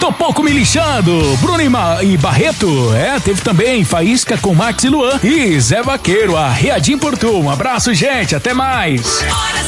Tô pouco me lixando. Bruno e Barreto. Teve também Faísca com Max e Luan. E Zé Vaqueiro, arreadinho por tu. Um abraço, gente. Até mais.